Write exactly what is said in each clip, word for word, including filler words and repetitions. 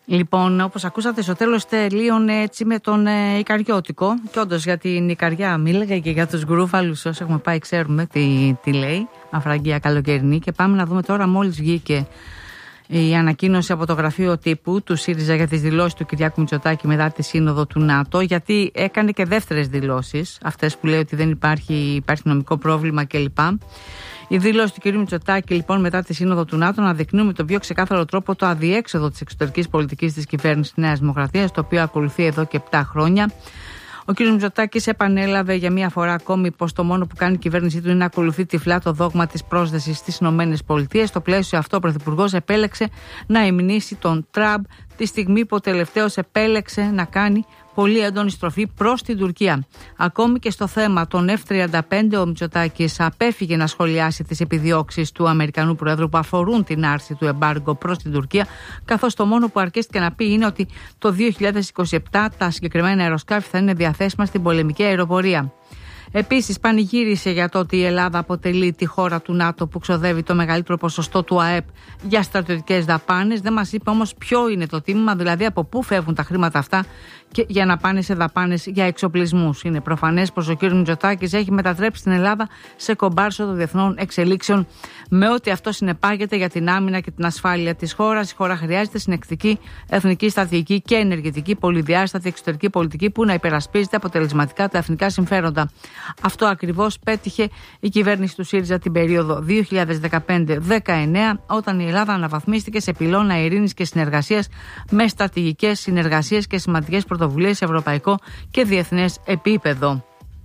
Λοιπόν, όπως ακούσατε, στο τέλος τελείωνε έτσι με τον ε, Ικαριώτικο. Και όντως για την Ικαριά μίλαγε και για τους γκρούφαλους. Όσοι έχουμε πάει, ξέρουμε τι, τι λέει. Αφραγγία καλοκαιρινή. Και πάμε να δούμε τώρα, μόλις βγήκε η ανακοίνωση από το γραφείο τύπου του ΣΥΡΙΖΑ για τις δηλώσεις του Κυριάκου Μητσοτάκη μετά τη σύνοδο του ΝΑΤΟ, γιατί έκανε και δεύτερες δηλώσεις, αυτές που λέει ότι δεν υπάρχει, υπάρχει νομικό πρόβλημα κλπ. Η δήλωση του κ. Μητσοτάκη, λοιπόν, μετά τη σύνοδο του ΝΑΤΟ, να δεικνύει με τον πιο ξεκάθαρο τρόπο το αδιέξοδο της εξωτερικής πολιτικής της κυβέρνησης της Νέας Δημοκρατίας, το οποίο ακολουθεί εδώ και επτά χρόνια. Ο κ. Μητσοτάκης επανέλαβε για μία φορά ακόμη πως το μόνο που κάνει η κυβέρνησή του είναι να ακολουθεί τυφλά το δόγμα της πρόσδεσης στις ΗΠΑ. Στο πλαίσιο αυτό, ο Πρωθυπουργός επέλεξε να υμνήσει τον Τραμπ τη στιγμή που ο τελευταίος επέλεξε να κάνει πολύ έντονη στροφή προς την Τουρκία. Ακόμη και στο θέμα των εφ τριάντα πέντε, ο Μητσοτάκης απέφυγε να σχολιάσει τις επιδιώξεις του Αμερικανού Προέδρου που αφορούν την άρση του εμπάργκο προς την Τουρκία, καθώς το μόνο που αρκέστηκε να πει είναι ότι το δύο χιλιάδες είκοσι επτά τα συγκεκριμένα αεροσκάφη θα είναι διαθέσιμα στην πολεμική αεροπορία. Επίσης, πανηγύρισε για το ότι η Ελλάδα αποτελεί τη χώρα του ΝΑΤΟ που ξοδεύει το μεγαλύτερο ποσοστό του ΑΕΠ για στρατιωτικές δαπάνες. Δεν μας είπε όμως ποιο είναι το τίμημα, δηλαδή από πού φεύγουν τα χρήματα αυτά και για να πάνε σε δαπάνες για εξοπλισμούς. Είναι προφανές πως ο κ. Μητσοτάκης έχει μετατρέψει την Ελλάδα σε κομπάρσο των διεθνών εξελίξεων, με ό,τι αυτό συνεπάγεται για την άμυνα και την ασφάλεια της χώρας. Η χώρα χρειάζεται συνεκτική εθνική, στρατηγική και ενεργητική πολυδιάστατη εξωτερική πολιτική που να υπερασπίζεται αποτελεσματικά τα εθνικά συμφέροντα. Αυτό ακριβώς πέτυχε η κυβέρνηση του ΣΥΡΙΖΑ την περίοδο δύο χιλιάδες δεκαπέντε δεκαεννέα, όταν η Ελλάδα αναβαθμίστηκε σε πυλώνα ειρήνης και συνεργασίας με στρατηγικές συνεργασίες και σημαντικές πρωτοβουλίες σε ευρωπαϊκό και διεθνές επίπεδο.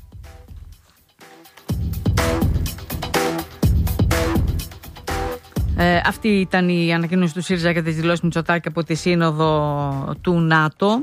Ε, αυτή ήταν η ανακοίνωση του ΣΥΡΙΖΑ για τις δηλώσεις Μητσοτάκη από τη σύνοδο του ΝΑΤΟ.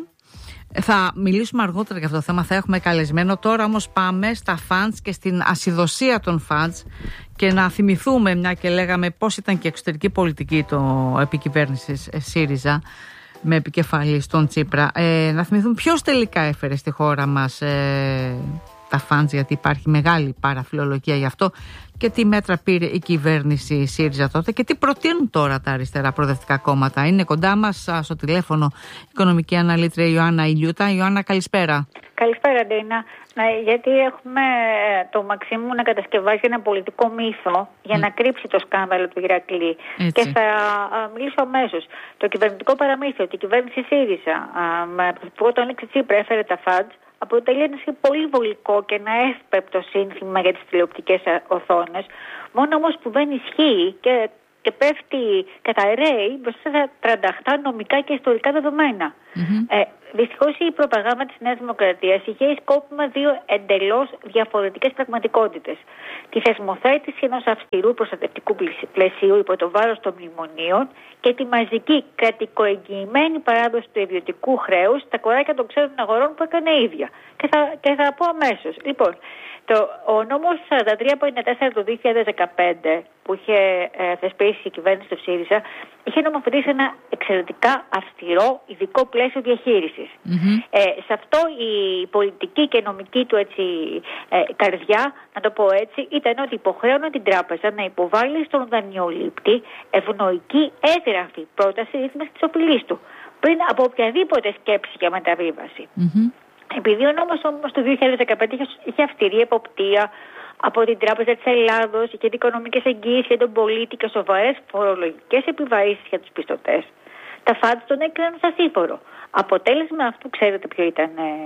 Θα μιλήσουμε αργότερα για αυτό το θέμα, θα έχουμε καλεσμένο. Τώρα όμως πάμε στα φαντς και στην ασυδοσία των φαντς και να θυμηθούμε, μια και λέγαμε πώς ήταν και η εξωτερική πολιτική το επικυβέρνησης ΣΥΡΙΖΑ με επικεφαλή στον Τσίπρα. Ε, να θυμηθούμε ποιος τελικά έφερε στη χώρα μας ε, τα φαντς, γιατί υπάρχει μεγάλη παραφιλολογία γι' αυτό, και τι μέτρα πήρε η κυβέρνηση ΣΥΡΙΖΑ τότε και τι προτείνουν τώρα τα αριστερά προοδευτικά κόμματα. Είναι κοντά μας στο τηλέφωνο η οικονομική αναλύτρια Ιωάννα Ηλιούτα. Ιωάννα, καλησπέρα. Καλησπέρα, Ντίνα. Γιατί έχουμε το Μαξίμου να κατασκευάζει ένα πολιτικό μύθο για να κρύψει το σκάνδαλο του Ηρακλή. Έτσι. Και θα μιλήσω αμέσως. Το κυβερνητικό παραμύθι ότι η κυβέρνηση ΣΥΡΙΖΑ με πρωθυπουργό τον Αλέξη Τσίπρα έφερε τα φαντς αποτελεί ένα πολύ βολικό και ένα εύπεπτο σύνθημα για τις τηλεοπτικές οθόνες, μόνο όμως που δεν ισχύει και, και πέφτει καταραίει μπροστά στα τρανταχτά νομικά και ιστορικά δεδομένα. Mm-hmm. Ε, δυστυχώς η προπαγάνδα της Νέας Δημοκρατίας είχε σκόπιμα δύο εντελώς διαφορετικές πραγματικότητες. Τη θεσμοθέτηση ενός αυστηρού προστατευτικού πλαισίου υπό το βάρος των μνημονίων και τη μαζική κρατικοεγγυημένη παράδοση του ιδιωτικού χρέους στα κοράκια των ξένων αγορών που έκανε ίδια. Και θα, και θα πω αμέσως. Λοιπόν, το, ο νόμος σαράντα τρία πενήντα τέσσερα του δύο χιλιάδες δεκαπέντε που είχε ε, θεσπίσει η κυβέρνηση του ΣΥΡΙΖΑ είχε νομοθετήσει ένα εξαιρετικά αυστηρό ειδικό πλαίσιο διαχείρισης. Mm-hmm. Ε, σε αυτό η πολιτική και νομική του έτσι, ε, καρδιά, να το πω έτσι, ήταν ότι υποχρέωνε την τράπεζα να υποβάλει στον δανειολήπτη ευνοϊκή έγγραφη πρόταση ρύθμισης της οφειλής του πριν από οποιαδήποτε σκέψη για μεταβίβαση. Mm-hmm. Επειδή ο νόμος όμως του δύο χιλιάδες δεκαπέντε είχε αυστηρή εποπτεία από την Τράπεζα της Ελλάδος, είχε οικονομικές εγγύησεις για τον πολίτη και σοβαρές φορολογικές επιβαρύνσεις για τους πιστωτές, τα φαντς τον έκαναν ασύμφορο. Αποτέλεσμα αυτού, ξέρετε ποιο ήταν,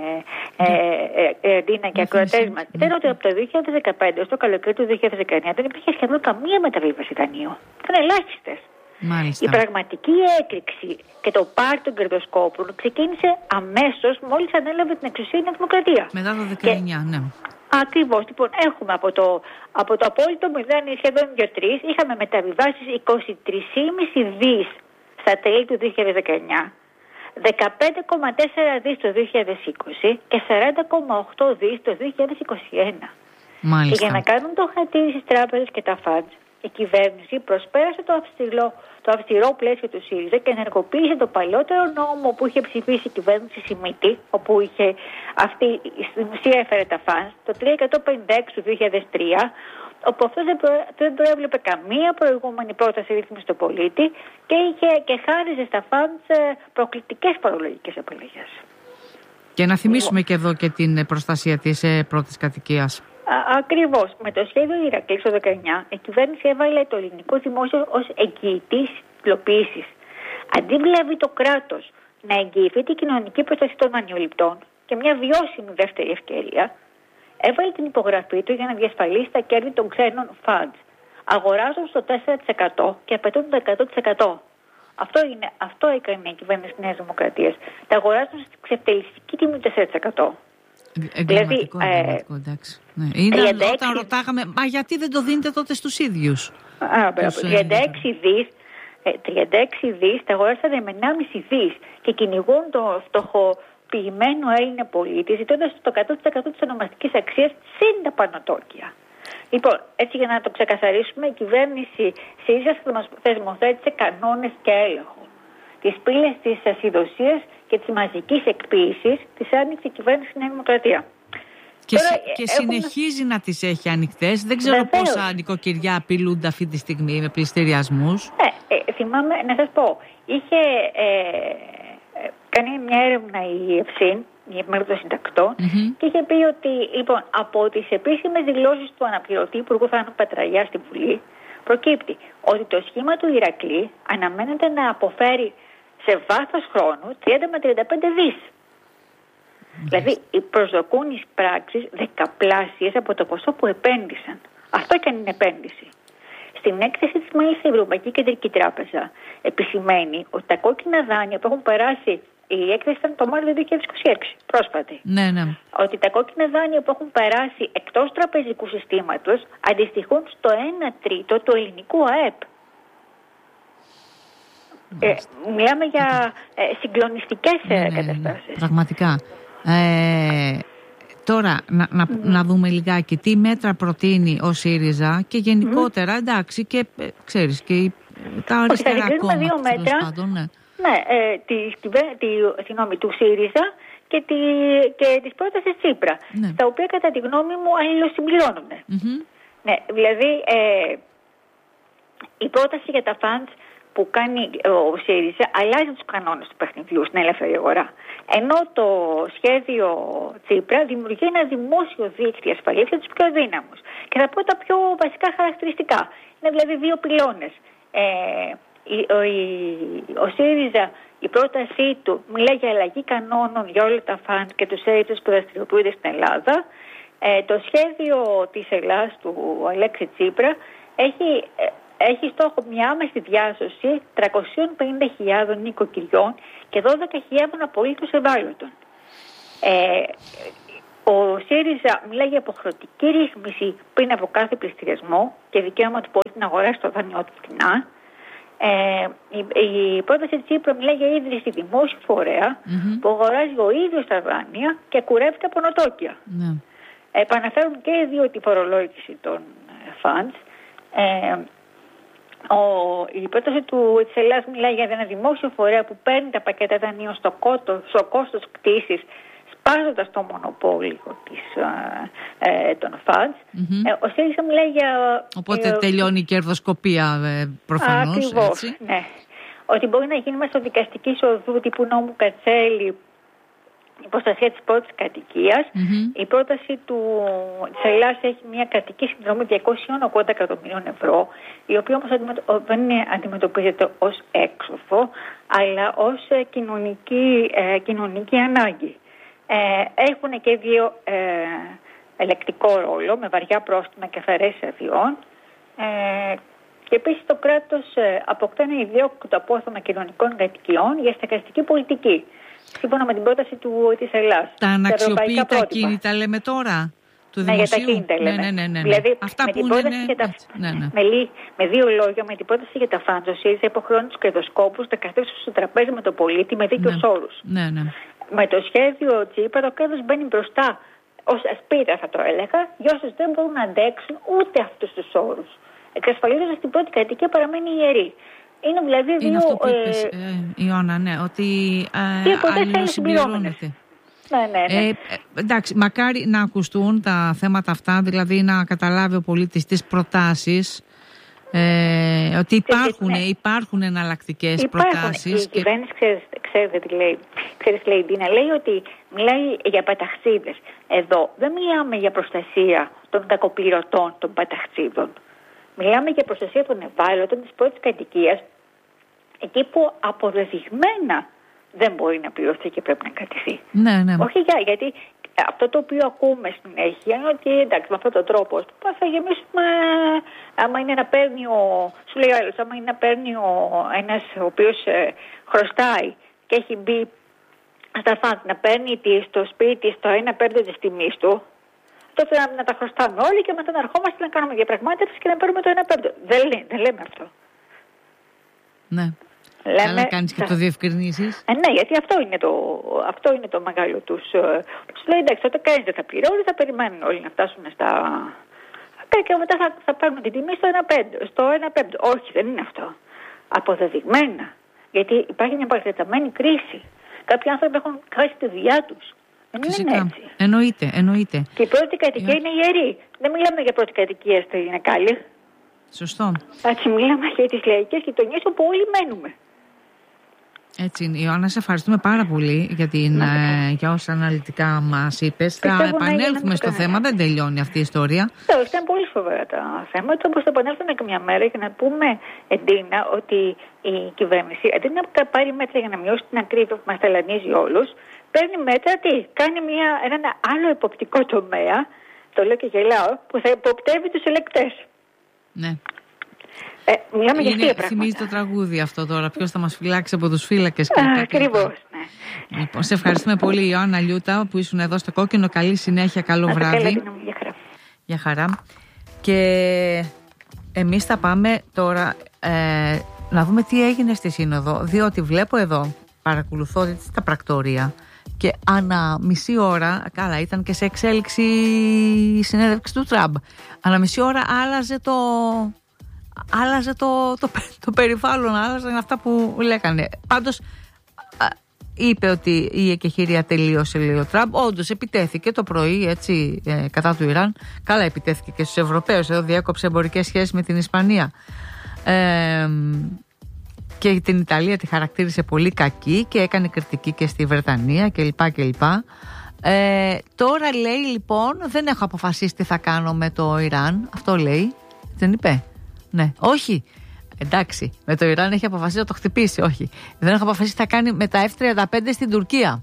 Ντίνα και ακροατές μας, ήταν ότι από το δύο χιλιάδες δεκαπέντε ως το καλοκαίρι του δύο χιλιάδες δεκαεννέα δεν υπήρχε σχεδόν καμία μεταβίβαση δανείου. Ήταν ελάχιστες. Μάλιστα. Η πραγματική έκρηξη και το πάρτι των κερδοσκόπων ξεκίνησε αμέσως μόλις ανέλαβε την εξουσία η Νέα Δημοκρατία. Μετά το δεκαεννέα, και... ναι. Ακριβώς. Λοιπόν, έχουμε από το, από το απόλυτο μηδέν σχεδόν δύο τρία, είχαμε μεταβιβάσεις είκοσι τρία κόμμα πέντε δις στα τέλη του δύο χιλιάδες δεκαεννέα, δεκαπέντε κόμμα τέσσερα δις το δύο χιλιάδες είκοσι και σαράντα κόμμα οκτώ δις το δύο χιλιάδες είκοσι ένα. Μάλιστα. Και για να κάνουν το χατήρι στις τράπεζες και τα φαντς, η κυβέρνηση προσπέρασε το αυστηρό, το αυστηρό πλαίσιο του ΣΥΡΙΖΑ και ενεργοποίησε το παλιότερο νόμο που είχε ψηφίσει η κυβέρνηση Σιμίτη, όπου είχε αυτή, στην ουσία έφερε τα φαντς, το τριακόσια πενήντα έξι του δύο χιλιάδες τρία, όπου αυτός δεν, προ, δεν προέβλεπε καμία προηγούμενη πρόταση ρύθμιση του πολίτη και, είχε, και χάριζε στα φαντς προκλητικές φορολογικές επιλογές. Και να θυμίσουμε και εδώ και την προστασία της ε, πρώτης κατοικίας. Ακριβώς. Με το σχέδιο Ηρακλής το δεκαεννιά, η κυβέρνηση έβαλε το ελληνικό δημόσιο ως εγγυητής υλοποίησης. Αντί βλέπει το κράτος να εγγυηθεί την κοινωνική προστασία των δανειοληπτών και μια βιώσιμη δεύτερη ευκαιρία, έβαλε την υπογραφή του για να διασφαλίσει τα κέρδη των ξένων funds. Αγοράζουν στο τέσσερα τοις εκατό και απαιτούν το εκατό τοις εκατό. Αυτό, είναι, αυτό έκανε η κυβέρνηση της Νέας Δημοκρατίας. Τα αγοράζουν στη ξεφτελιστική τιμή του τέσσερα τοις εκατό. Εγκληματικό, δηλαδή, εγκληματικό, εντάξει. Ναι. Είδα, τριάντα έξι... Όταν ρωτάγαμε, μα γιατί δεν το δίνετε τότε στους ίδιους. Α, τους, τριάντα έξι δις, τριάντα έξι δις τα αγοράσανε με ενάμιση δις και κυνηγούν το φτωχοποιημένο Έλληνα πολίτη, ζητώντας το εκατό τοις εκατό της ονομαστικής αξίας συν τα πανωτόκια. Λοιπόν, έτσι για να το ξεκαθαρίσουμε, η κυβέρνηση ΣΥΡΙΖΑ θεσμοθέτησε κανόνες και έλεγχο. Τις πύλες της ασυδοσίας και της μαζικής εκποίησης τις άνοιξε η κυβέρνηση στη Νέα Δημοκρατία. Και, Τώρα, και έχουμε... συνεχίζει να τις έχει ανοιχτές. Δεν ξέρω Βεβαίως. πόσα νοικοκυριά απειλούνται αυτή τη στιγμή με πληστηριασμούς. Ε, ε, θυμάμαι, να σας πω, είχε ε, ε, κάνει μια έρευνα η ΕΦΣΥΝ, η Επιμέρους των Συντακτών, mm-hmm. και είχε πει ότι λοιπόν, από τις επίσημες δηλώσεις του αναπληρωτή Υπουργού Θάνου Πετραγιά στη Βουλή, προκύπτει ότι το σχήμα του Ηρακλή αναμένεται να αποφέρει σε βάθος χρόνου τριάντα με τριάντα πέντε δις. Mm-hmm. Δηλαδή προσδοκούν εις πράξεις δεκαπλάσιες από το ποσό που επένδυσαν. Αυτό και αν είναι επένδυση. Στην έκθεση της μάλιστα η Ευρωπαϊκή Κεντρική Τράπεζα επισημαίνει ότι τα κόκκινα δάνεια που έχουν περάσει, η έκθεση ήταν το Μάρτιο δύο χιλιάδες είκοσι έξι, πρόσφατη. Ναι, ναι. Ότι τα κόκκινα δάνεια που έχουν περάσει εκτός τραπεζικού συστήματος αντιστοιχούν στο ένα τρίτο του ελληνικού ΑΕΠ. Ε, μιλάμε για ε, συγκλονιστικές ναι, ναι, καταστάσεις. Ναι, πραγματικά. Ε, τώρα, να, να, mm. να δούμε λιγάκι τι μέτρα προτείνει ο ΣΥΡΙΖΑ και γενικότερα, mm. εντάξει, και ε, ξέρεις, και τα αριστερά κόμματα. δύο μέτρα. Πάντων, ναι. Ναι, ε, τη, τη, συγγνώμη, του ΣΥΡΙΖΑ και, τη, και της πρότασης Τσίπρα, ναι. τα οποία κατά τη γνώμη μου αλληλοσυμπληρώνουν. Mm-hmm. Ναι, δηλαδή ε, η πρόταση για τα funds που κάνει ο ΣΥΡΙΖΑ αλλάζει τους κανόνες του παιχνιδιού στην ελεύθερη αγορά. Ενώ το σχέδιο Τσίπρα δημιουργεί ένα δημόσιο δίκτυο ασφαλείας για τους πιο αδύναμους. Και θα πω τα πιο βασικά χαρακτηριστικά. Είναι δηλαδή δύο πυλώνες. Ε, Ο, ο ΣΥΡΙΖΑ, η πρότασή του μιλάει για αλλαγή κανόνων για όλα τα φαντ και τους έλλειπτες που δραστηριοποιούνται στην Ελλάδα. Ε, το σχέδιο της Ελλάδας του Αλέξη Τσίπρα έχει, έχει στόχο μια άμεση διάσωση τριακόσιες πενήντα χιλιάδες νοικοκυριών και δώδεκα χιλιάδες απολύτως ευάλωτων. Ε, ο ΣΥΡΙΖΑ μιλάει για υποχρεωτική ρύθμιση πριν από κάθε πληστηριασμό και δικαίωμα του πολίτη να αγοράσει το δάνειό του φθηνά. Ε, η, η πρόταση Τσίπρα μιλάει για ίδρυση δημόσιου φορέα mm-hmm. που αγοράζει ο ίδιος τα δάνεια και κουρεύεται από νοτόκια. Mm-hmm. Ε, επαναφέρουν και οι δύο τη φορολόγηση των funds. Ε, ο, η πρόταση του της Ελλάδας μιλάει για ένα δημόσιο φορέα που παίρνει τα πακέτα δανείων στο, κότο, στο κόστος κτήσης, σπάζοντας το μονοπόλιο της, ε, των funds. Mm-hmm. Ε, ο ΣΥΡΙΖΑ μιλάει για... Οπότε ε, τελειώνει η κερδοσκοπία ε, προφανώς. Ακριβώς, έτσι. Ναι. Ότι μπορεί να γίνει μέσω δικαστικής οδού τύπου νόμου Κατσέλη η προστασία της πρώτης κατοικίας. Mm-hmm. Η πρόταση του, της Ελλάδας έχει μια κρατική συνδρομή διακόσια ογδόντα εκατομμυρίων ευρώ, η οποία όμως αντιμετω... δεν αντιμετωπίζεται ως έξοδο, αλλά ως ε, κοινωνική, ε, κοινωνική ανάγκη. Ε, έχουν και δύο ε, ελεκτικό ρόλο με βαριά πρόστιμα και αφαιρέσεις αδειών ε, και επίσης το κράτος ε, αποκτά ένα ιδιόκτητο απόθεμα κοινωνικών κατοικιών για στεγαστική πολιτική σύμφωνα με την πρόταση του, της Ελλάδας. Τα αναξιοποιητά κίνητα λέμε τώρα του ναι, δημοσίου. Για τα κίνητα λέμε. Ναι, ναι, ναι, ναι. Δηλαδή αυτά με που την πρόταση είναι... για τα... ναι, ναι. Με, λί... με δύο λόγια, με την πρόταση για τα φάντζο, ο ΣΥΡΙΖΑ υποχρεώνει τους κερδοσκόπους να καθίσουν στο τραπέζι με το πολίτη με δίκαιους ναι. όρους. Ναι, ναι. Με το σχέδιο Τσίπρα το κράτος μπαίνει μπροστά ως ασπίδα, θα το έλεγα, για όσους δεν μπορούν να αντέξουν ούτε αυτούς τους όρους. Εξασφαλίζοντας την πρώτη κατοικία παραμένει ιερή. Είναι δηλαδή δύο... Είναι αυτό που είπες, ε, ε, Ιώνα, ναι, ότι ε, αλληλοσυμπληρώνεται. Ναι, ναι, ναι. Ε, εντάξει, μακάρι να ακουστούν τα θέματα αυτά, δηλαδή να καταλάβει ο πολίτης τις προτάσεις, ε, ότι υπάρχουν, ναι. υπάρχουν εναλλακτικές προτάσεις. Η κυβέρνηση, και... ξέρετε τι λέει, ξέρεις, λέει, Ντίνα, λέει ότι μιλάει για παταχτσίδες. Εδώ δεν μιλάμε για προστασία των κακοπληρωτών των παταχτσίδων. Μιλάμε για προστασία των ευάλωτων της πρώτης κατοικίας, εκεί που αποδεδειγμένα δεν μπορεί να πληρωθεί και πρέπει να κρατηθεί. Ναι, ναι. Όχι για, γιατί αυτό το οποίο ακούμε συνέχεια είναι ότι εντάξει, με αυτόν τον τρόπο θα γεμίσουμε. Άμα είναι να παίρνει ο. Σου λέει ο άλλος, άμα είναι να παίρνει ο ένας ο οποίος ε, χρωστάει και έχει μπει στα φαντ να παίρνει στο σπίτι στο ένα πέμπτο της τιμής του, τότε να, να τα χρωστάμε όλοι και μετά να ερχόμαστε να κάνουμε διαπραγμάτευση και να παίρνουμε το ένα πέμπτο. Δεν, λέ, δεν λέμε αυτό. Ναι. Λέμε, αλλά κάνεις και θα... το διευκρινίσεις. Ε, ναι, γιατί αυτό είναι το, αυτό είναι το μεγάλο τους. Τους λέει εντάξει, όταν κανείς δεν θα πληρώνει, θα περιμένουν όλοι να φτάσουν στα. Και μετά θα, θα παίρνουν την τιμή στο ένα πέμπτο. Στο ένα πέμπτο. Όχι, δεν είναι αυτό. Αποδεδειγμένα. Γιατί υπάρχει μια παρατεταμένη κρίση. Κάποιοι άνθρωποι έχουν χάσει τη δουλειά τους. Δεν Φυσικά. Είναι έτσι. Εννοείται, εννοείται. Και η πρώτη κατοικία είναι ιερή. Δεν μιλάμε για πρώτη κατοικία στη Νεκάλη. Σωστό. Έτσι, μιλάμε για τις λαϊκές γειτονιές όπου όλοι μένουμε. Έτσι είναι. Ιωάννα, σε ευχαριστούμε πάρα πολύ για, την, ε, για όσα αναλυτικά μας είπες. Θα επανέλθουμε στο θέμα, δεν τελειώνει αυτή η ιστορία. Όχι, ήταν πολύ σοβαρά τα θέματα. Όπως θα επανέλθουμε και μια μέρα για να πούμε, Εντίνα, ότι η κυβέρνηση, αντί να πάρει μέτρα για να μειώσει την ακρίβεια που μας ταλανίζει όλους, παίρνει μέτρα τι, κάνει μια, έναν άλλο εποπτικό τομέα, το λέω και γελάω, που θα υποπτεύει τους ελεκτές. Ναι. Ε, μιλάμε για αστεία πράγματα. Θυμίζει το τραγούδι αυτό τώρα. Ποιος θα μας φυλάξει από τους φύλακες. Ακριβώς, ναι. Λοιπόν, σε ευχαριστούμε πολύ, Ιωάννα Λιούτα, που ήσουν εδώ στο Κόκκινο. Καλή συνέχεια, καλό βράδυ. Καλά, για χαρά. Για χαρά. Και εμείς θα πάμε τώρα ε, να δούμε τι έγινε στη Σύνοδο, διότι βλέπω εδώ, παρακολουθώ τα πρακτορία και ανά μισή ώρα, καλά ήταν και σε εξέλιξη η συνέντευξη του Τραμπ, ανά μισή ώρα άλλαζε το... άλλαζε το, το, το περιβάλλον, άλλαζαν αυτά που λέγανε. Πάντως είπε ότι η εκεχηρία τελείωσε, λέει ο Τραμπ. Όντως επιτέθηκε το πρωί, έτσι, ε, κατά του Ιράν. Καλά, επιτέθηκε και στους Ευρωπαίους. Εδώ διέκοψε εμπορικές σχέσεις με την Ισπανία. Ε, και την Ιταλία τη χαρακτήρισε πολύ κακή και έκανε κριτική και στη Βρετανία κλπ. κλπ. Ε, τώρα λέει λοιπόν, δεν έχω αποφασίσει τι θα κάνω με το Ιράν. Αυτό λέει, δεν είπε. Ναι, όχι. Εντάξει, με το Ιράν έχει αποφασίσει να το χτυπήσει. Όχι. Δεν έχω αποφασίσει τι θα κάνει με τα εφ τριάντα πέντε στην Τουρκία.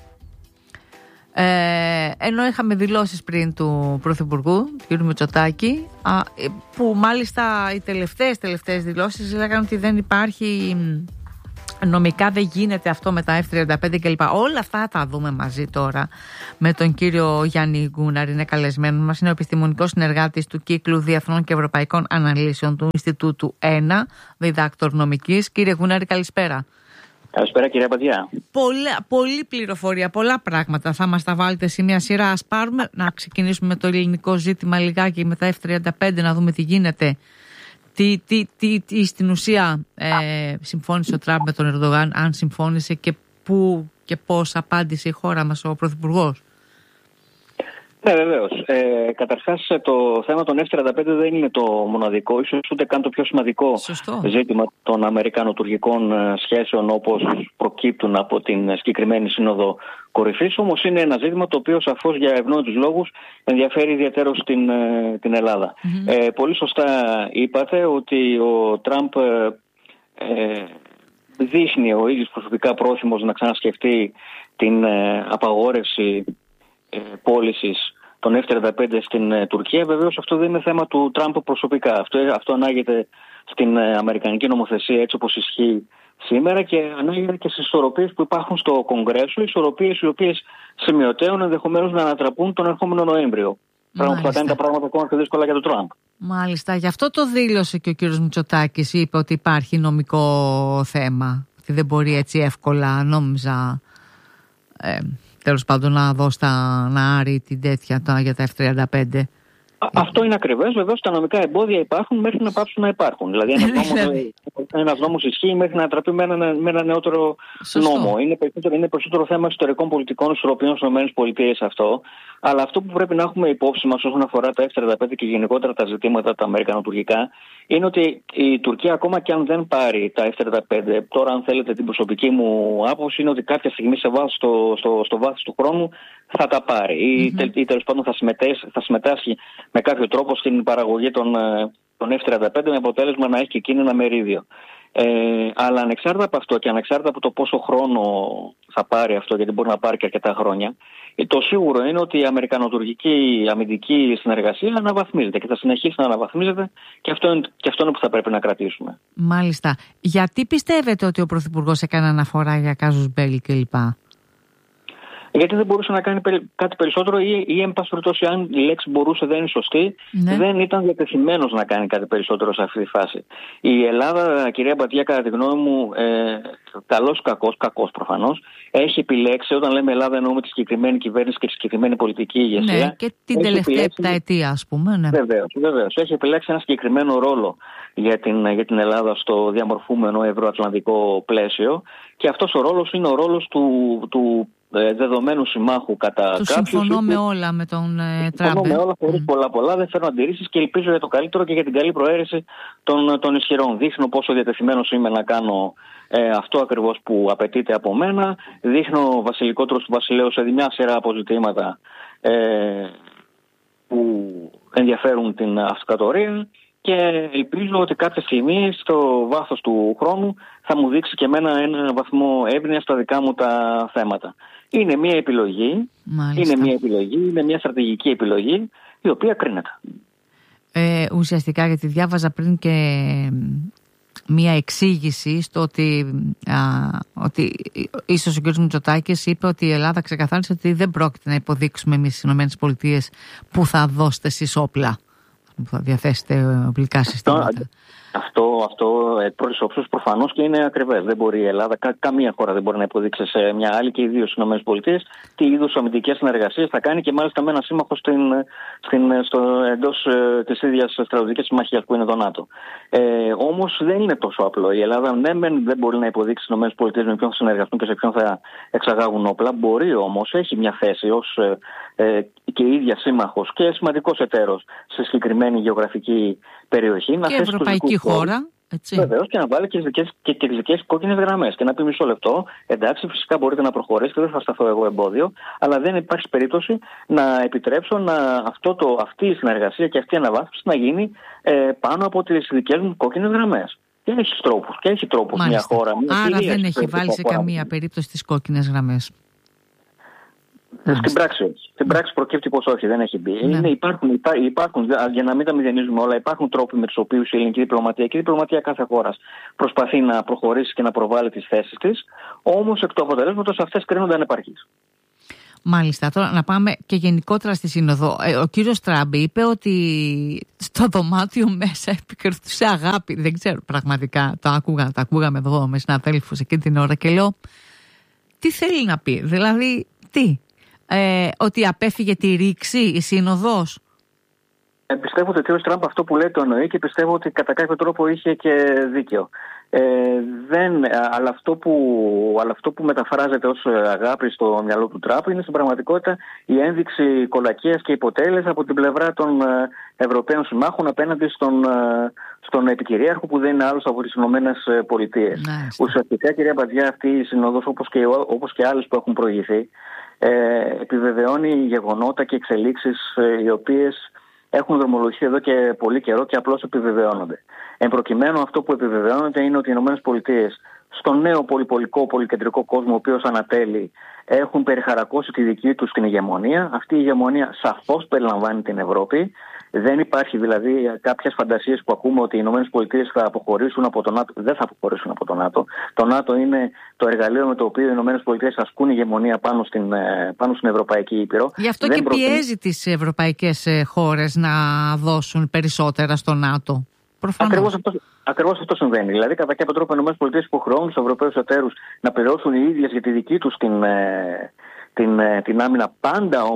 Ε, ενώ είχαμε δηλώσεις πριν του Πρωθυπουργού, του κ. Μητσοτάκη, α, που μάλιστα οι τελευταίες τελευταίες δηλώσεις λέγανε ότι δεν υπάρχει, νομικά δεν γίνεται αυτό με τα εφ τριάντα πέντε κλπ. Όλα αυτά τα δούμε μαζί τώρα με τον κύριο Γιάννη Γκούναρη, είναι καλεσμένο μας, είναι ο επιστημονικός συνεργάτης του κύκλου Διεθνών και Ευρωπαϊκών Αναλύσεων του Ινστιτούτου ένα, διδάκτορ νομικής. Κύριε Γκούναρη, καλησπέρα. Καλησπέρα, κυρία Παντιά. Πολλά, πολλή πληροφορία, πολλά πράγματα θα μας τα βάλετε σε μια σειρά. Ας πάρουμε να ξεκινήσουμε με το ελληνικό ζήτημα λιγάκι, με τα εφ τριάντα πέντε, να δούμε τι γίνεται. Τι, τι, τι, τι στην ουσία ε, συμφώνησε ο Τραμπ με τον Ερντογάν, αν συμφώνησε, και πού και πώς απάντησε η χώρα μας, ο Πρωθυπουργός. Ναι, βεβαίως. Ε, καταρχάς, το θέμα των εφ τριάντα πέντε δεν είναι το μοναδικό, ίσως ούτε καν το πιο σημαντικό Σωστό. ζήτημα των αμερικανοτουρκικών σχέσεων όπως προκύπτουν από την συγκεκριμένη Σύνοδο Κορυφής. Όμως είναι ένα ζήτημα το οποίο σαφώς για ευνόητους λόγους ενδιαφέρει ιδιαίτερως την, την Ελλάδα. Mm-hmm. Ε, πολύ σωστά είπατε ότι ο Τραμπ ε, δείχνει ο ίδιος προσωπικά πρόθυμος να ξανασκεφτεί την ε, απαγόρευση ε, πώλησης των εφ τριάντα πέντε στην ε, Τουρκία. Βεβαίως αυτό δεν είναι θέμα του Τραμπ προσωπικά. Αυτό, αυτό ανάγεται στην ε, αμερικανική νομοθεσία έτσι όπως ισχύει σήμερα και ανάγεται και στις ισορροπίες που υπάρχουν στο Κογκρέσο, ισορροπίες οι οποίες σημειωτέων ενδεχομένως να ανατραπούν τον ερχόμενο Νοέμβριο. Πράγμα που θα κάνει τα πράγματα ακόμα πιο δύσκολα για τον Τραμπ. Μάλιστα. Γι' αυτό το δήλωσε και ο κύριος Μητσοτάκης. Είπε ότι υπάρχει νομικό θέμα. Ότι δεν μπορεί έτσι εύκολα, νόμιζα, ε, τέλος πάντων, να δώσει τα, να άρει την τέτοια τα, για τα εφ τριάντα πέντε. Αυτό είναι ακριβές. Βεβαίως τα νομικά εμπόδια υπάρχουν μέχρι να πάψουν να υπάρχουν. Δηλαδή ένας νόμος, ένας νόμος ισχύει μέχρι να τραπεί με ένα, με ένα νεότερο νόμο. Είναι περισσότερο, είναι περισσότερο θέμα ιστορικών πολιτικών ισορροπιών στις ΗΠΑ αυτό. Αλλά αυτό που πρέπει να έχουμε υπόψη μας όσον αφορά τα εφ τριάντα πέντε και γενικότερα τα ζητήματα τα αμερικανοτουρκικά είναι ότι η Τουρκία, ακόμα και αν δεν πάρει τα εφ τριάντα πέντε, τώρα αν θέλετε την προσωπική μου άποψη, είναι ότι κάποια στιγμή σε βάθος, στο, στο, στο βάθος του χρόνου θα τα πάρει mm-hmm. ή, ή τέλος πάντων θα συμμετάσχει, θα συμμετάσχει με κάποιο τρόπο στην παραγωγή των, των εφ τριάντα πέντε με αποτέλεσμα να έχει και εκείνη ένα μερίδιο. Ε, αλλά ανεξάρτητα από αυτό και ανεξάρτητα από το πόσο χρόνο θα πάρει αυτό, γιατί μπορεί να πάρει και αρκετά χρόνια, το σίγουρο είναι ότι η αμερικανοτουρκική αμυντική συνεργασία αναβαθμίζεται και θα συνεχίσει να αναβαθμίζεται και αυτό είναι, και αυτό είναι που θα πρέπει να κρατήσουμε. Μάλιστα. Γιατί πιστεύετε ότι ο Πρωθυπουργός έκανε αναφορά για κάζους μπέλι κλπ? Γιατί δεν μπορούσε να κάνει κάτι περισσότερο ή, ή εν πάση περιπτώσει, αν η λέξη μπορούσε δεν είναι σωστή, ναι. δεν ήταν διατεθειμένος να κάνει κάτι περισσότερο σε αυτή τη φάση. Η Ελλάδα, κυρία Μπατζιά, κατά τη γνώμη μου, ε, καλός κακός, κακός προφανώς, έχει επιλέξει, όταν λέμε Ελλάδα εννοούμε τη συγκεκριμένη κυβέρνηση και τη συγκεκριμένη πολιτική ηγεσία. Ναι, και την τελευταία επταετία, ας πούμε. Ναι. Βεβαίως, βεβαίως. Έχει επιλέξει ένα συγκεκριμένο ρόλο για την, για την Ελλάδα στο διαμορφούμενο ευρωατλαντικό πλαίσιο και αυτός ο ρόλος είναι ο ρόλος του, του δεδομένου συμμάχου κατά κάποιους. Συμφωνώ με όλα με τον ε, Τραμπ. Συμφωνώ με όλα χωρίς mm. πολλά πολλά, δεν φέρνω αντιρρήσεις και ελπίζω για το καλύτερο και για την καλή προαίρεση των, των ισχυρών. Δείχνω πόσο διατεθειμένος είμαι να κάνω ε, αυτό ακριβώς που απαιτείται από μένα. Δείχνω βασιλικό τρόπο του βασιλέου σε μια σειρά αποζητήματα ε, που ενδιαφέρουν την αυτοκρατορία. Και ελπίζω ότι κάποια στιγμή στο βάθος του χρόνου θα μου δείξει και εμένα ένα βαθμό εύνοια στα δικά μου τα θέματα. Είναι μια επιλογή, είναι μια επιλογή, είναι μια στρατηγική επιλογή η οποία κρίνεται. Ε, ουσιαστικά, γιατί διάβαζα πριν και μια εξήγηση στο ότι, α, ότι ίσως ο κ. Μητσοτάκης είπε ότι η Ελλάδα ξεκαθάρισε ότι δεν πρόκειται να υποδείξουμε εμείς στις ΗΠΑ που θα δώσετε εσείς όπλα, που θα διαθέσετε οπλικά συστήματα. Αυτό, αυτό εκ πρώτης όψης προφανώς και είναι ακριβές. Δεν μπορεί η Ελλάδα, κα, καμία χώρα δεν μπορεί να υποδείξει σε μια άλλη και ιδίως στις ΗΠΑ τι είδους αμυντικές συνεργασίες θα κάνει και μάλιστα με ένα σύμμαχο στην, στην, στο, εντός ε, της ίδιας στρατιωτικής συμμαχίας που είναι το ΝΑΤΟ. Ε, όμως δεν είναι τόσο απλό. Η Ελλάδα ναι, δεν, δεν μπορεί να υποδείξει στις ΗΠΑ με ποιον θα συνεργαστούν και σε ποιον θα εξαγάγουν όπλα. Μπορεί όμως, έχει μια θέση ως ε, ε, και η ίδια σύμμαχος και σημαντικός εταίρος σε συγκεκριμένη γεωγραφική περιοχή. Και ευρωπαϊκή χώρα. Βεβαίως, και να βάλει και τις δικές, και, και τις δικές κόκκινες γραμμές και να πει μισό λεπτό. Εντάξει, φυσικά μπορείτε να προχωρήσετε, δεν θα σταθώ εγώ εμπόδιο, αλλά δεν υπάρχει περίπτωση να επιτρέψω να αυτό το, αυτή η συνεργασία και αυτή η αναβάθμιση να γίνει ε, πάνω από τις δικές μου κόκκινες γραμμές. Και έχει τρόπους, και έχει τρόπους μια χώρα. Μια Άρα δεν έχει βάλει σε καμία περίπτωση τις κόκκινες γραμμές. Στην πράξη, στην πράξη προκύπτει πως όχι, δεν έχει μπει. Ναι. Είναι, υπάρχουν, υπά, υπάρχουν, για να μην τα μηδενίζουμε όλα, υπάρχουν τρόποι με τους οποίους η ελληνική διπλωματία και η διπλωματία κάθε χώρας προσπαθεί να προχωρήσει και να προβάλλει τις θέσεις της, όμως εκ του αποτελέσματος αυτές κρίνονται ανεπαρκείς. Μάλιστα. Τώρα να πάμε και γενικότερα στη Σύνοδο. Ο κύριος Τραμπ είπε ότι στο δωμάτιο μέσα επικρατούσε αγάπη. Δεν ξέρω πραγματικά, το άκουγα, το ακούγαμε εδώ με συναδέλφους εκείνη την ώρα και λέω, τι θέλει να πει, δηλαδή τι. Ε, ότι απέφυγε τη ρήξη η Σύνοδος. Ε, πιστεύω ότι ο κ. Τραμπ αυτό που λέει το εννοεί και πιστεύω ότι κατά κάποιο τρόπο είχε και δίκιο. Ε, δεν, αλλά, αυτό που, αλλά αυτό που μεταφράζεται ως αγάπη στο μυαλό του Τραμπ είναι στην πραγματικότητα η ένδειξη κολακίας και υποτέλειας από την πλευρά των Ευρωπαίων συμμάχων απέναντι στον, στον επικυρίαρχο που δεν είναι άλλος από τις Ηνωμένες Πολιτείες. Ουσιαστικά, κυρία Μπατζιά, αυτή η Σύνοδος όπως και, όπως και άλλες που έχουν προηγηθεί ε, επιβεβαιώνει γεγονότα και εξελίξεις ε, οι οποίες έχουν δρομολογηθεί εδώ και πολύ καιρό και απλώς επιβεβαιώνονται. Εν προκειμένου, αυτό που επιβεβαιώνεται είναι ότι οι ΗΠΑ στον νέο πολυπολικό, πολυκεντρικό κόσμο, ο οποίος ανατέλει, έχουν περιχαρακώσει τη δική τους την ηγεμονία. Αυτή η ηγεμονία σαφώς περιλαμβάνει την Ευρώπη. Δεν υπάρχει δηλαδή κάποιες φαντασίες που ακούμε ότι οι ΗΠΑ θα αποχωρήσουν από το ΝΑΤΟ. Δεν θα αποχωρήσουν από το ΝΑΤΟ. Το ΝΑΤΟ είναι το εργαλείο με το οποίο οι ΗΠΑ ασκούν ηγεμονία πάνω στην, πάνω στην Ευρωπαϊκή Ήπειρο. Γι' αυτό Δεν και προτείνει... πιέζει τις ευρωπαϊκές χώρες να δώσουν περισσότερα στο ΝΑΤΟ. Ακριβώς αυτό, ακριβώς αυτό συμβαίνει. Δηλαδή, κατά κάποιο τρόπο, οι ΗΠΑ υποχρεώνουν τους Ευρωπαίους εταίρους να πληρώσουν οι ίδιες για τη δική τους την, την, την άμυνα. Πάντα όμως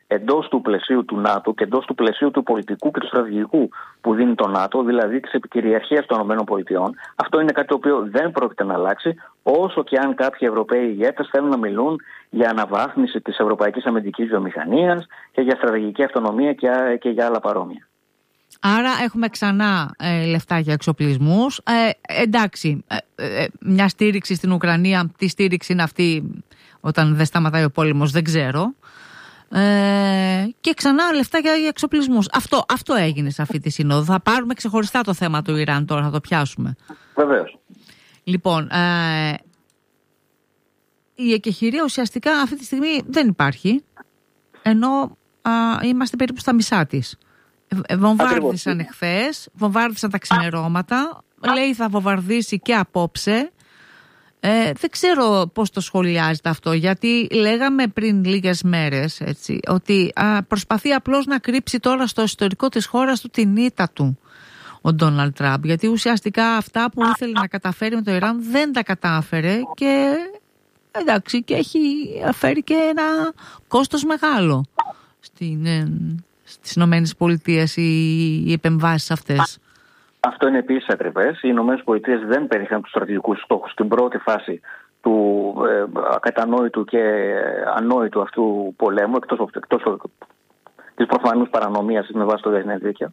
εντός του πλαισίου του ΝΑΤΟ και εντός του πλαισίου του πολιτικού και του στρατηγικού που δίνει το ΝΑΤΟ, δηλαδή της επικυριαρχίας των ΗΠΑ. Αυτό είναι κάτι το οποίο δεν πρόκειται να αλλάξει, όσο και αν κάποιοι Ευρωπαίοι ηγέτες θέλουν να μιλούν για αναβάθμιση της ευρωπαϊκής αμυντικής βιομηχανίας και για στρατηγική αυτονομία και για άλλα παρόμοια. Άρα έχουμε ξανά ε, λεφτά για εξοπλισμούς. Ε, εντάξει, ε, ε, μια στήριξη στην Ουκρανία, τι στήριξη είναι αυτή όταν δεν σταματάει ο πόλεμος, δεν ξέρω. Ε, και ξανά λεφτά για, για εξοπλισμούς. Αυτό, αυτό έγινε σε αυτή τη σύνοδο. Θα πάρουμε ξεχωριστά το θέμα του Ιράν τώρα, θα το πιάσουμε. Βεβαίως. Λοιπόν, ε, η εκεχηρία ουσιαστικά αυτή τη στιγμή δεν υπάρχει, ενώ α, είμαστε περίπου στα μισά της. Ε, βομβάρδισαν εχθές, βομβάρδισαν τα ξημερώματα, λέει θα βομβαρδίσει και απόψε. Ε, δεν ξέρω πώς το σχολιάζεται αυτό, γιατί λέγαμε πριν λίγες μέρες έτσι, ότι α, προσπαθεί απλώς να κρύψει τώρα στο ιστορικό της χώρας του την ήττα του ο Ντόναλντ Τραμπ, γιατί ουσιαστικά αυτά που ήθελε να καταφέρει με το Ιράν δεν τα κατάφερε και εντάξει, και έχει φέρει και ένα κόστος μεγάλο στην, ε, στις Ηνωμένες Πολιτείες οι, οι επεμβάσεις αυτές. Αυτό είναι επίσης ακριβές. Οι Ηνωμένες Πολιτείες δεν πέτυχαν τους στρατηγικούς στόχους στην πρώτη φάση του ε, ακατανόητου και ανόητου αυτού πολέμου, εκτός, εκτός της προφανούς παρανομίας με βάση το διεθνές δίκαιο.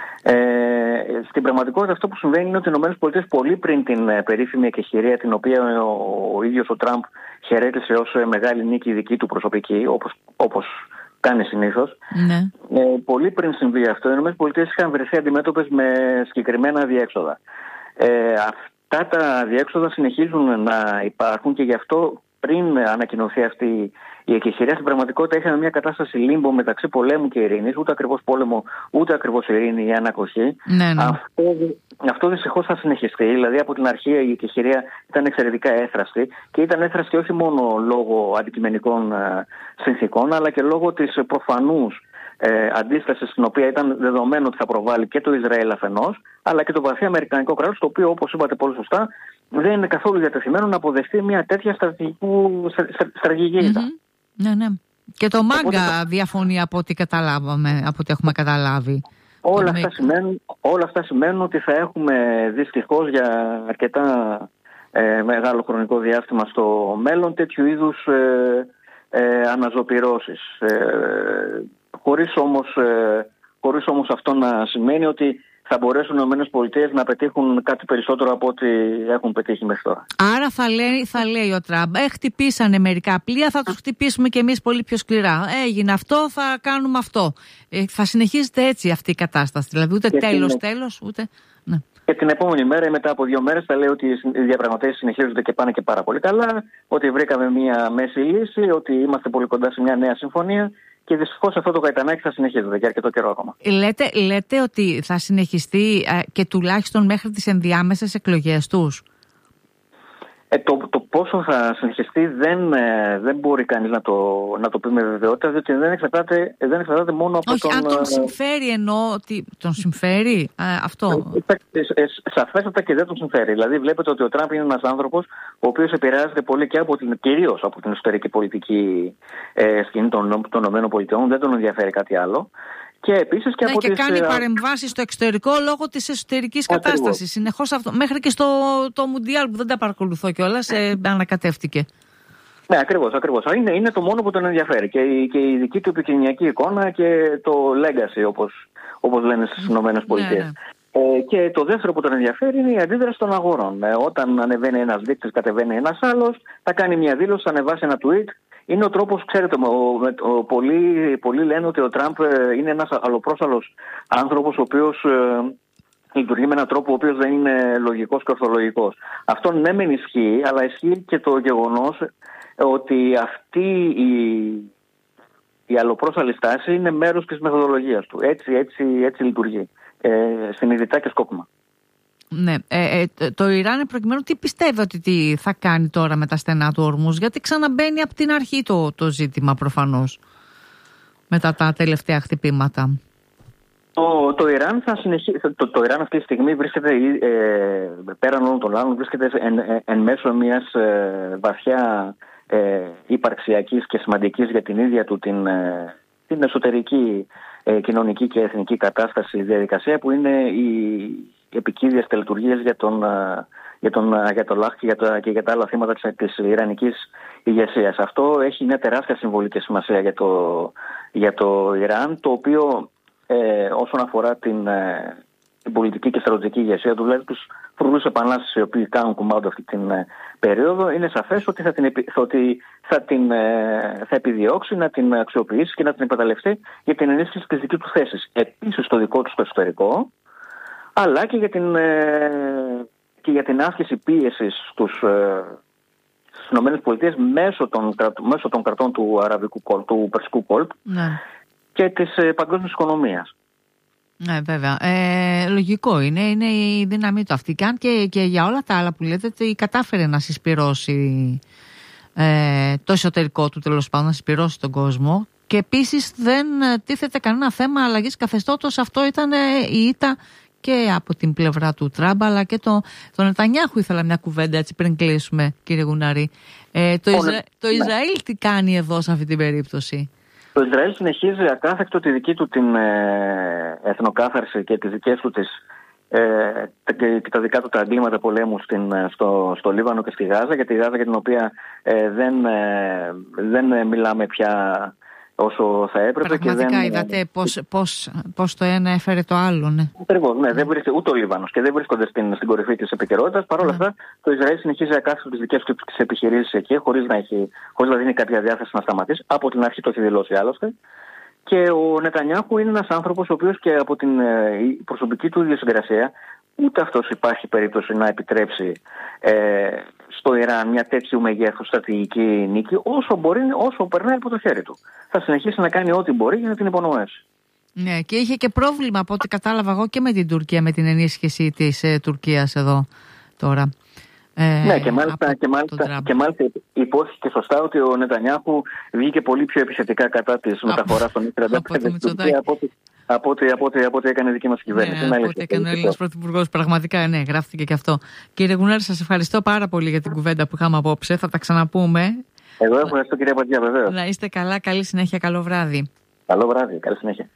Ε, στην πραγματικότητα αυτό που συμβαίνει είναι ότι οι Ηνωμένες Πολιτείες πολύ πριν την ε, περίφημη εκεχηρία, την οποία ο, ο ίδιος ο Τραμπ χαιρέτησε ως ε, μεγάλη νίκη δική του προσωπική, όπως, όπως κάνει συνήθως. Ναι. Ε, πολύ πριν συμβεί αυτό, οι ΗΠΑ είχαν βρεθεί αντιμέτωπες με συγκεκριμένα διέξοδα. Ε, αυτά τα διέξοδα συνεχίζουν να υπάρχουν και γι' αυτό πριν ανακοινωθεί αυτή η εκεχηρία, στην πραγματικότητα είχαμε μια κατάσταση λίμπο μεταξύ πολέμου και ειρήνης, ούτε ακριβώς πόλεμο, ούτε ακριβώς ειρήνη ή ανακοχή. Ναι, ναι. Αυτό, αυτό δυστυχώς θα συνεχιστεί. Δηλαδή από την αρχή η εκεχηρία ήταν εξαιρετικά έθραστη και ήταν έθραστη όχι μόνο λόγω αντικειμενικών ε, συνθήκων, αλλά και λόγω της προφανούς ε, αντίστασης, στην οποία ήταν δεδομένο ότι θα προβάλλει και το Ισραήλ αφενός, αλλά και το βαθύ αμερικανικό κράτος, το οποίο, όπως είπατε πολύ σωστά, δεν είναι καθόλου διατεθειμένο να αποδεχτεί μια τέτοια στρατηγική ήττα. Mm-hmm. Ναι, ναι. Και το Μάγκα διαφωνεί από ό,τι καταλάβαμε, από ό,τι έχουμε καταλάβει. Όλα αυτά, σημαίνουν, όλα αυτά σημαίνουν ότι θα έχουμε δυστυχώς για αρκετά ε, μεγάλο χρονικό διάστημα στο μέλλον τέτοιου είδους ε, ε, αναζωπυρώσεις. Ε, χωρίς, όμως, ε, χωρίς όμως αυτό να σημαίνει ότι θα μπορέσουν οι ΗΠΑ να πετύχουν κάτι περισσότερο από ό,τι έχουν πετύχει μέχρι τώρα. Άρα θα λέει, θα λέει ο Τραμπ, ε, χτυπήσανε μερικά πλοία, θα τους χτυπήσουμε κι εμείς πολύ πιο σκληρά. Έγινε αυτό, θα κάνουμε αυτό. Ε, θα συνεχίζεται έτσι αυτή η κατάσταση. Δηλαδή ούτε και τέλος την... τέλος, ούτε... Ναι. Και την επόμενη μέρα ή μετά από δύο μέρες θα λέει ότι οι διαπραγματεύσεις συνεχίζονται και πάνε και πάρα πολύ καλά, ότι βρήκαμε μια μέση λύση, ότι είμαστε πολύ κοντά σε μια νέα συμφωνία. Και δυστυχώς αυτό το καϊτανάκι θα συνεχίζεται για αρκετό καιρό ακόμα. Λέτε, λέτε ότι θα συνεχιστεί ε, και τουλάχιστον μέχρι τις ενδιάμεσες εκλογές τους. Ε, το, το πόσο θα συνεχιστεί δεν, ε, δεν μπορεί κανείς να το, να το πει με βεβαιότητα, διότι δεν εξαρτάται, δεν εξαρτάται μόνο από Όχι, τον... Όχι, αν τον συμφέρει εννοώ ότι τον συμφέρει ε, αυτό. Ε, ε, ε, σαφέστατα και δεν τον συμφέρει. Δηλαδή βλέπετε ότι ο Τραμπ είναι ένας άνθρωπος ο οποίος επηρεάζεται πολύ και από την, κυρίως από την εσωτερική πολιτική ε, σκηνή των, των ΗΠΑ. Δεν τον ενδιαφέρει κάτι άλλο. Και επίσης και ναι, από και τις... κάνει παρεμβάσεις στο εξωτερικό λόγω της εσωτερικής κατάστασης. Συνεχώς αυτό. Μέχρι και στο το Μουντιάλ που δεν τα παρακολουθώ κιόλας, ε, ανακατεύτηκε. Ναι, ακριβώς, ακριβώς. Είναι, είναι το μόνο που τον ενδιαφέρει. Και η, και η δική του επικοινωνιακή εικόνα και το legacy, όπως, όπως λένε στις Ηνωμένες Πολιτείες. Ναι, ναι. Ε, και το δεύτερο που τον ενδιαφέρει είναι η αντίδραση των αγορών. Ε, όταν ανεβαίνει ένας δείκτης, κατεβαίνει ένας άλλος, θα κάνει μια δήλωση, θα ανεβάσει ένα tweet. Είναι ο τρόπος, ξέρετε, ο, ο, πολλοί, πολλοί λένε ότι ο Τραμπ είναι ένας αλλοπρόσαλλος άνθρωπος, ο οποίος ε, λειτουργεί με έναν τρόπο ο οποίος δεν είναι λογικός και ορθολογικός. Αυτό ναι μεν ισχύει, αλλά ισχύει και το γεγονός ότι αυτή η, η αλλοπρόσαλλη στάση είναι μέρος της μεθοδολογίας του. Έτσι, έτσι, έτσι λειτουργεί, ε, συνειδητά και σκόπιμα. Ναι, ε, ε, το Ιράν προκειμένου τι πιστεύει ότι τι θα κάνει τώρα με τα στενά του Ορμούζ, γιατί ξαναμπαίνει από την αρχή το, το ζήτημα προφανώς μετά τα τελευταία χτυπήματα. Το, το, Ιράν θα συνεχί... το, το Ιράν αυτή τη στιγμή βρίσκεται ε, πέραν όλων των άλλων, βρίσκεται εν, εν, εν μέσω μιας ε, βαθιά ε, υπαρξιακής και σημαντικής για την ίδια του την, ε, την εσωτερική ε, κοινωνική και εθνική κατάσταση διαδικασία που είναι οι επικίδιες τελετουργίες για τον, για τον, για τον Λάχ και για, τα, και για τα άλλα θύματα της, της Ιρανικής ηγεσίας. Αυτό έχει μια τεράστια συμβολική σημασία για το, για το Ιράν, το οποίο ε, όσον αφορά την, ε, την πολιτική και στρατιωτική ηγεσία του, δηλαδή τους φρουρούς επανάστασης οι οποίοι κάνουν κουμάντο αυτή την ε, περίοδο, είναι σαφές ότι θα την, ότι θα την ε, θα επιδιώξει να την αξιοποιήσει και να την εκμεταλλευτεί για την ενίσχυση της δικής του θέσης. Επίσης στο δικό του στο εξωτερικό, αλλά και για την, ε, και για την άσκηση πίεσης στους, ε, στις ΗΠΑ μέσω των, μέσω των κρατών του αραβικού του περσικού κόλπου, ναι, και της ε, παγκόσμιας οικονομίας. Ναι, βέβαια. Ε, λογικό είναι, είναι η δύναμή του αυτή. Και αν και, και για όλα τα άλλα που λέτε, κατάφερε να συσπυρώσει ε, το εσωτερικό του, τέλος πάντων, να συσπυρώσει τον κόσμο. Και επίσης δεν τίθεται κανένα θέμα αλλαγής καθεστώτος. Αυτό ήταν η ήττα και από την πλευρά του Τραμπ, αλλά και το, το Νετανιάχου. Ήθελα μια κουβέντα έτσι πριν κλείσουμε, κύριε Γουναρή. Ε, το, Ιζρα... το Ισραήλ τι κάνει εδώ σε αυτή την περίπτωση? Το Ισραήλ συνεχίζει ακάθεκτο τη δική του την ε, εθνοκάθαρση και τις δικές του τις, ε, και, και τα δικά του τα εγκλήματα πολέμου στην, στο, στο Λίβανο και στη Γάζα, για τη Γάζα για την οποία ε, δεν, ε, δεν μιλάμε πια όσο θα έπρεπε. Πραγματικά και δεν... είδατε πώς, πώς, πώς το ένα έφερε το άλλο, ναι. Ακριβώς, ναι, δεν βρίσκεται ούτε ο Λίβανος και δεν βρίσκονται στην, στην κορυφή της επικαιρότητας. Παρ' όλα αυτά, το Ισραήλ συνεχίζει ακάθεκτο τις δικές του επιχειρήσεις εκεί, χωρίς να, έχει, χωρίς να δίνει κάποια διάθεση να σταματήσει. Από την αρχή το έχει δηλώσει άλλωστε. Και ο Νετανιάχου είναι ένας άνθρωπος ο οποίος και από την ε, προσωπική του ιδιοσυγκρασία, ούτε αυτός υπάρχει περίπτωση να επιτρέψει ε, στο Ιράν μια τέτοιου μεγέθους στρατηγική νίκη, όσο, μπορεί, όσο περνάει από το χέρι του. Θα συνεχίσει να κάνει ό,τι μπορεί για να την υπονοέσει. Ναι, και είχε και πρόβλημα από ό,τι κατάλαβα εγώ και με την Τουρκία, με την ενίσχυση της ε, Τουρκίας εδώ τώρα. Ε, ναι, και μάλιστα, και, μάλιστα, και μάλιστα υπόθηκε και σωστά ότι ο Νετανιάχου βγήκε πολύ πιο επιθετικά κατά της μεταφοράς των τριάντα πέντε στην Τουρκία από ό,τι από ό,τι, από ό,τι, από ό,τι έκανε η δική μας κυβέρνηση. Ναι, από ό,τι έκανε ο Έλληνας Πρωθυπουργός. Πραγματικά, ναι, γράφτηκε και αυτό. Κύριε Γουνάρη, σας ευχαριστώ πάρα πολύ για την κουβέντα που είχαμε απόψε. Θα τα ξαναπούμε. Εγώ ευχαριστώ, κυρία Παντζιά, βεβαίως. Να είστε καλά, καλή συνέχεια, καλό βράδυ. Καλό βράδυ, καλή συνέχεια.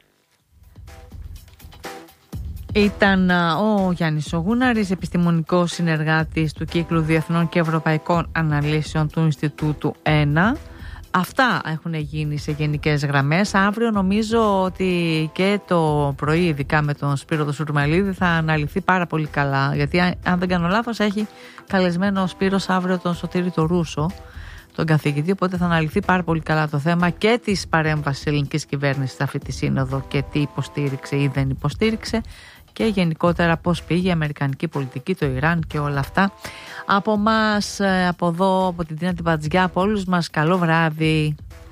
Ήταν ο Γιάννης ο Γούναρης, επιστημονικός συνεργάτης του Κύκλου Διεθνών και Ευρωπαϊκών Αναλύσεων του Ινστιτούτου ένα. Αυτά έχουν γίνει σε γενικές γραμμές. Αύριο νομίζω ότι και το πρωί, ειδικά με τον Σπύρο τον Σουρμαλίδη, θα αναλυθεί πάρα πολύ καλά. Γιατί αν δεν κάνω λάθος, έχει καλεσμένο ο Σπύρος αύριο τον Σωτήρη το Ρούσο, τον καθηγητή. Οπότε θα αναλυθεί πάρα πολύ καλά το θέμα και της παρέμβασης ελληνικής κυβέρνησης σε αυτή τη σύνοδο και τι υποστήριξε ή δεν υποστήριξε. Και γενικότερα πώς πήγε η αμερικανική πολιτική, το Ιράν και όλα αυτά. Από μας, από εδώ, από την Τίνα την Πατζιά, από όλους μας, καλό βράδυ.